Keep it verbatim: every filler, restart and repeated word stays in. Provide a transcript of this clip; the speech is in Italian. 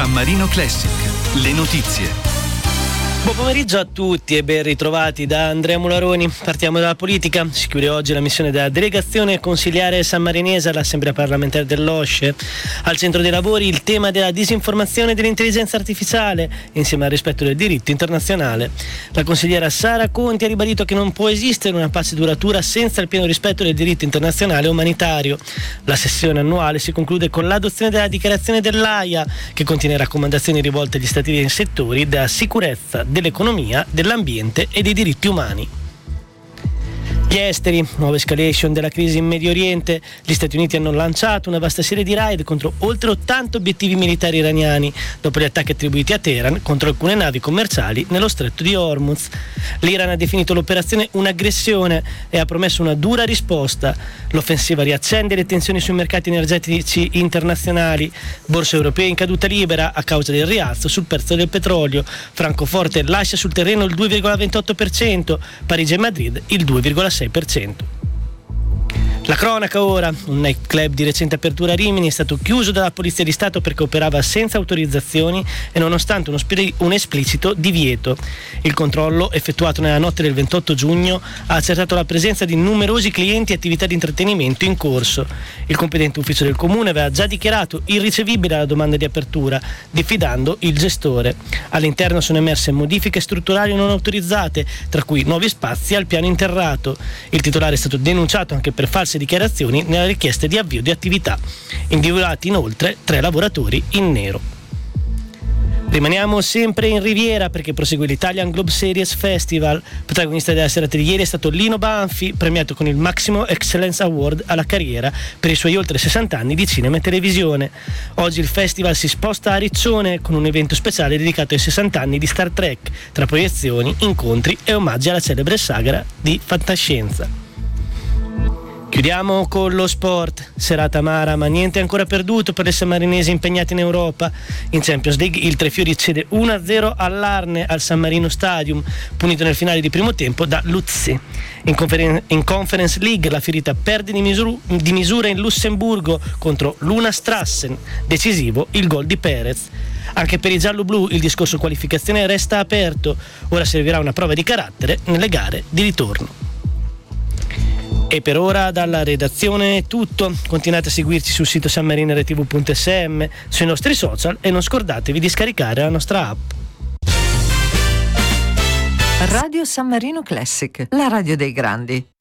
San Marino Classic, le notizie. Buon pomeriggio a tutti e ben ritrovati da Andrea Mularoni. Partiamo dalla politica. Si chiude oggi la missione della delegazione consiliare sammarinese all'Assemblea parlamentare dell'Osce. Al centro dei lavori il tema della disinformazione e dell'intelligenza artificiale, insieme al rispetto del diritto internazionale. La consigliera Sara Conti ha ribadito che non può esistere una pace duratura senza il pieno rispetto del diritto internazionale e umanitario. La sessione annuale si conclude con l'adozione della dichiarazione dell'Aia, che contiene raccomandazioni rivolte agli stati nei settori della sicurezza, dell'economia, dell'ambiente e dei diritti umani. Gli esteri, nuova escalation della crisi in Medio Oriente. Gli Stati Uniti hanno lanciato una vasta serie di raid contro oltre ottanta obiettivi militari iraniani dopo gli attacchi attribuiti a Teheran contro alcune navi commerciali nello stretto di Hormuz. L'Iran ha definito l'operazione un'aggressione e ha promesso una dura risposta. L'offensiva riaccende le tensioni sui mercati energetici internazionali. Borse europee in caduta libera a causa del rialzo sul prezzo del petrolio. Francoforte lascia sul terreno il due virgola ventotto per cento, Parigi e Madrid il due virgola sei per cento. La cronaca ora. Un nightclub di recente apertura a Rimini è stato chiuso dalla Polizia di Stato perché operava senza autorizzazioni e nonostante uno sp- un esplicito divieto. Il controllo, effettuato nella notte del ventotto giugno, ha accertato la presenza di numerosi clienti e attività di intrattenimento in corso. Il competente ufficio del comune aveva già dichiarato irricevibile la domanda di apertura, diffidando il gestore. All'interno sono emerse modifiche strutturali non autorizzate, tra cui nuovi spazi al piano interrato. Il titolare è stato denunciato anche per false dichiarazioni nella richiesta di avvio di attività. Individuati inoltre tre lavoratori in nero. Rimaniamo sempre in Riviera perché prosegue l'Italian Globe Series Festival. Protagonista della serata di ieri è stato Lino Banfi, premiato con il Maximo Excellence Award alla carriera per i suoi oltre sessanta anni di cinema e televisione. Oggi il festival si sposta a Riccione con un evento speciale dedicato ai sessanta anni di Star Trek, tra proiezioni, incontri e omaggi alla celebre saga di fantascienza. Chiudiamo con lo sport. Serata amara, ma niente ancora perduto per le sammarinesi impegnate in Europa. In Champions League il Trefiori cede uno a zero all'Arne al San Marino Stadium, punito nel finale di primo tempo da Luzzi. In, conferen- in Conference League la Ferita perde di, misur- di misura in Lussemburgo contro l'Una Strassen, decisivo il gol di Perez. Anche per i giallo-blu il discorso qualificazione resta aperto, ora servirà una prova di carattere nelle gare di ritorno. E per ora dalla redazione è tutto. Continuate a seguirci sul sito sanmarinRTV punto esse emme, sui nostri social e non scordatevi di scaricare la nostra app. Radio San Marino Classic, la radio dei grandi.